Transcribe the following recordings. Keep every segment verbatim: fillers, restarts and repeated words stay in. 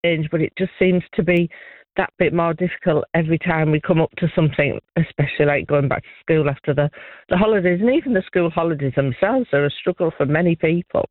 change, but it just seems to be that bit more difficult every time we come up to something, especially like going back to school after the, the holidays. And even the school holidays themselves are a struggle for many people.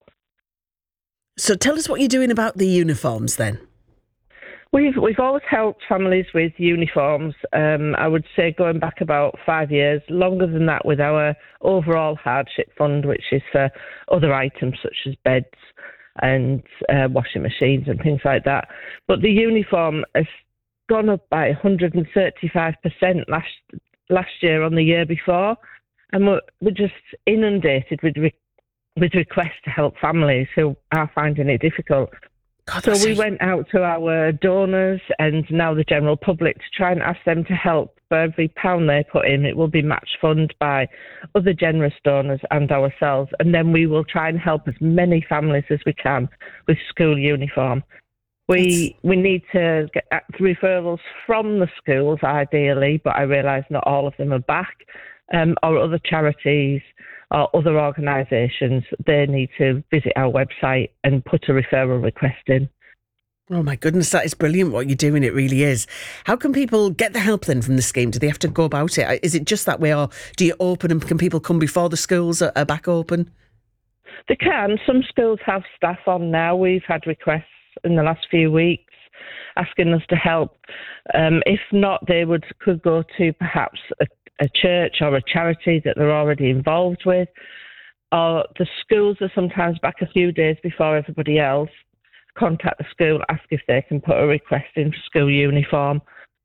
So tell us what you're doing about the uniforms then. We've we've always helped families with uniforms. Um, I would say going back about five years, longer than that, with our overall hardship fund, which is for other items such as beds and uh, washing machines and things like that. But the uniform has gone up by one hundred thirty-five percent last last year on the year before, and we're, we're just inundated with re- with requests to help families who are finding it difficult. God, so we went out to our donors and now the general public to try and ask them to help. For every pound they put in, it will be match funded by other generous donors and ourselves. And then we will try and help as many families as we can with school uniform. We That's... we need to get referrals from the schools, ideally, but I realise not all of them are back, um, or other charities or other organisations. They need to visit our website and put a referral request in. Oh my goodness, that is brilliant what you're doing, it really is. How can people get the help then from the scheme? Do they have to go about it? Is it just that way, or do you open and can people come before the schools are, are back open? They can. Some schools have staff on now. We've had requests in the last few weeks asking us to help. Um, if not, they would could go to perhaps a a church or a charity that they're already involved with, or the schools are sometimes back a few days before everybody else. Contact the school, ask if they can put a request in for school uniform.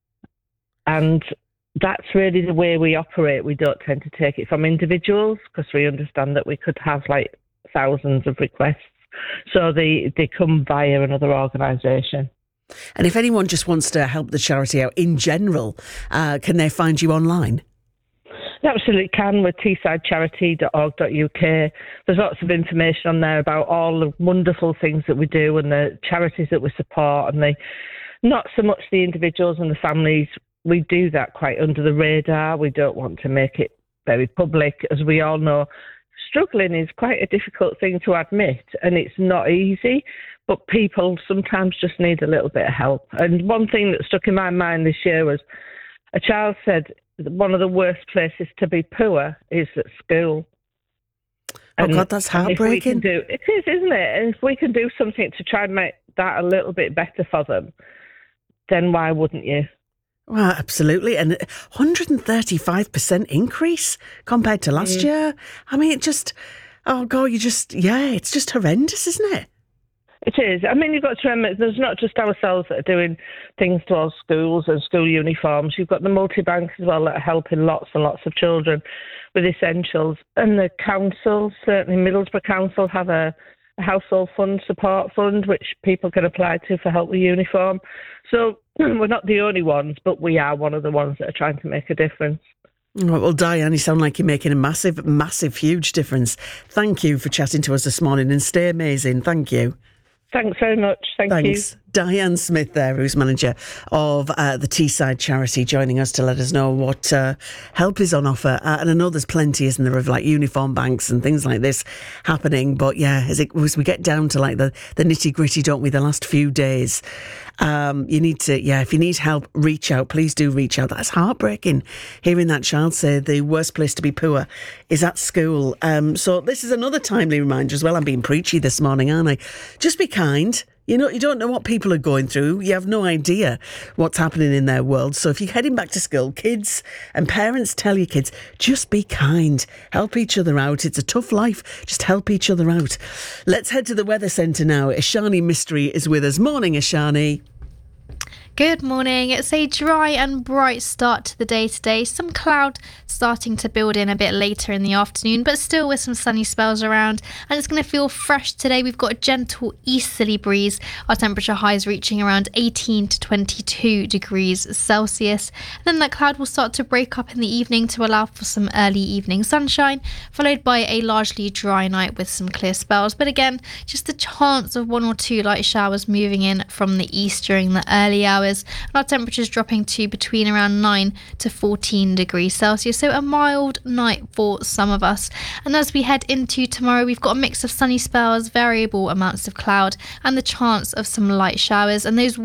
And that's really the way we operate. We don't tend to take it from individuals because we understand that we could have like thousands of requests. So they, they come via another organisation. And if anyone just wants to help the charity out in general, uh, can they find you online? They absolutely can with teesside charity dot org dot U K. There's lots of information on there about all the wonderful things that we do and the charities that we support, and the not so much the individuals and the families. We do that quite under the radar. We don't want to make it very public. As we all know, struggling is quite a difficult thing to admit, and it's not easy, but people sometimes just need a little bit of help. And one thing that stuck in my mind this year was a child said one of the worst places to be poor is at school. And, oh God, that's heartbreaking. Do, it is, isn't it? And if we can do something to try and make that a little bit better for them, then why wouldn't you? Well, absolutely. And one hundred thirty-five percent increase compared to last mm. year. I mean, it just, oh God, you just, yeah, it's just horrendous, isn't it? It is. I mean, you've got to remember, there's not just ourselves that are doing things to our schools and school uniforms. You've got the multi-bank as well that are helping lots and lots of children with essentials. And the council, certainly Middlesbrough Council, have a, a household fund, support fund, which people can apply to for help with uniform. So we're not the only ones, but we are one of the ones that are trying to make a difference. Well, Diane, you sound like you're making a massive, massive, huge difference. Thank you for chatting to us this morning, and stay amazing. Thank you. Thanks very much. Thank Thanks. you. Diane Smith there, who's manager of uh, the Teesside charity, joining us to let us know what uh, help is on offer. Uh, and I know there's plenty, isn't there, of like uniform banks and things like this happening. But yeah, as, it, as we get down to like the, the nitty gritty, don't we, the last few days, um, you need to, yeah, if you need help, reach out. Please do reach out. That's heartbreaking, hearing that child say the worst place to be poor is at school. Um, so this is another timely reminder as well. I'm being preachy this morning, aren't I? Just be kind. You know, you don't know what people are going through. You have no idea what's happening in their world. So if you're heading back to school, kids and parents, tell your kids, just be kind. Help each other out. It's a tough life. Just help each other out. Let's head to the weather centre now. Ishani Mystery is with us. Morning, Ishani. Good morning. It's a dry and bright start to the day today. Some cloud starting to build in a bit later in the afternoon, but still with some sunny spells around. And it's going to feel fresh today. We've got a gentle easterly breeze. Our temperature highs reaching around eighteen to twenty-two degrees Celsius. And then that cloud will start to break up in the evening to allow for some early evening sunshine, followed by a largely dry night with some clear spells. But again, just a chance of one or two light showers moving in from the east during the early hours. showers, and our temperatures dropping to between around nine to fourteen degrees Celsius, so a mild night for some of us. And as we head into tomorrow, we've got a mix of sunny spells, variable amounts of cloud, and the chance of some light showers, and those